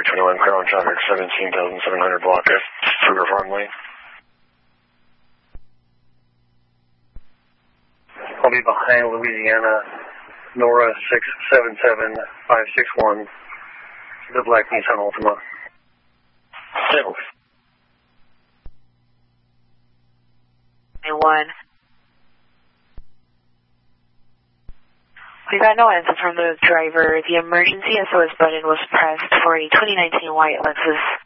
21 clear on traffic, 17,700 block F, Sugar Farm Lane. I'll be behind Louisiana, Nora 677561, the black Nissan Altima. Stable. 1. We got no answer from the driver. The emergency SOS button was pressed for a 2019 white Lexus